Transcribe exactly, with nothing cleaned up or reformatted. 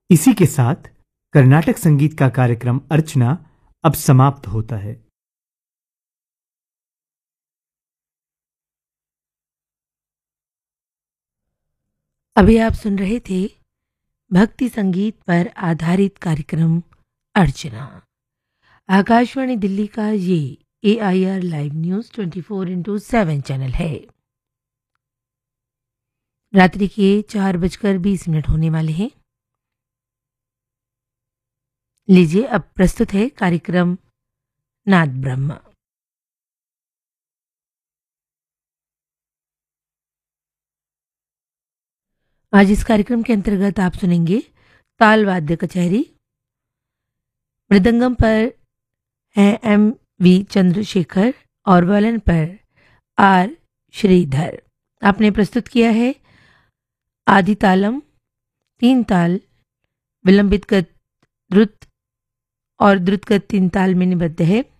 इसी के साथ कर्नाटक संगीत का कार्यक्रम अर्चना अब समाप्त होता है। अभी आप सुन रहे थे भक्ति संगीत पर आधारित कार्यक्रम अर्चना। आकाशवाणी दिल्ली का ये ए I R live news twenty four into seven channel है। रात्रि के चार बजकर बीस मिनट होने वाले हैं। लीजिए अब प्रस्तुत है कार्यक्रम नाद ब्रह्म। आज इस कार्यक्रम के अंतर्गत आप सुनेंगे ताल वाद्य कचहरी। मृदंगम पर हैं एम वी चंद्रशेखर और वायलिन पर आर श्रीधर। आपने प्रस्तुत किया है आदि तालम, तीन ताल, विलंबित गत द्रुत और द्रुत गत तीन ताल में निबद्ध है।